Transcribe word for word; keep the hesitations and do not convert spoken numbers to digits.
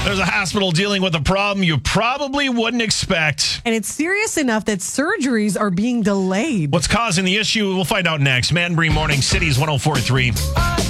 There's a hospital dealing with a problem you probably wouldn't expect. And it's serious enough that surgeries are being delayed. What's causing the issue? We'll find out next. Man Bree Morning, Cities one oh four point three.